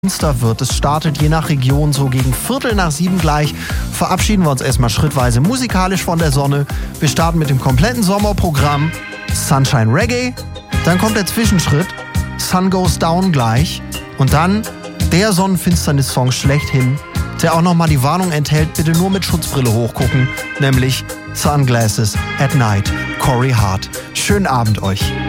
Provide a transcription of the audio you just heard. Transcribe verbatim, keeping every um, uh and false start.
finster wird. Es startet je nach Region so gegen Viertel nach sieben gleich. Verabschieden wir uns erstmal schrittweise musikalisch von der Sonne. Wir starten mit dem kompletten Sommerprogramm Sunshine Reggae. Dann kommt der Zwischenschritt Sun Goes Down gleich. Und dann der Sonnenfinsternis-Song schlechthin, der auch nochmal die Warnung enthält, bitte nur mit Schutzbrille hochgucken, nämlich Sunglasses at Night, Corey Hart. Schönen Abend euch.